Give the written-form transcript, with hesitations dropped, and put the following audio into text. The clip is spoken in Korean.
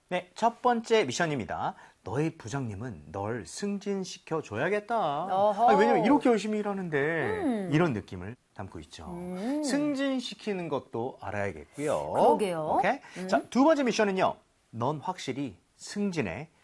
네, 첫 번째 미션입니다. 너의 부장님은 널 승진시켜 줘야겠다. 왜냐면 이렇게 열심히 일하는데 이런 느낌을 담고 있죠. 승진시키는 것도 알아야겠고요. 그러게요. 오케이? 자, 두 번째 미션은요. 넌 확실히 승진해.